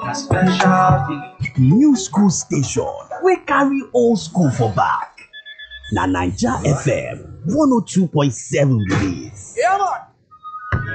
a special feeling. New school station wey carry old school for back. Na Naija FM 102.7 be dis. Yeah, man.